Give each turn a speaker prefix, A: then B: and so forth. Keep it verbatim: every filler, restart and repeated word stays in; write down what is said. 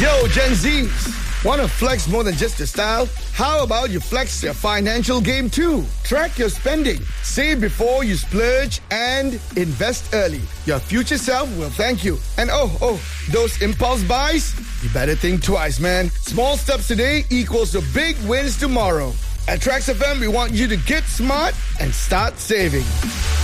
A: Yo, Gen Zs, want to flex more than just your style? How about you flex your financial game too? Track your spending, save before you splurge, and invest early. Your future self will thank you. And oh, oh, those impulse buys? You better think twice, man. Small steps today equals to big wins tomorrow. At Trax F M, we want you to get smart and start saving.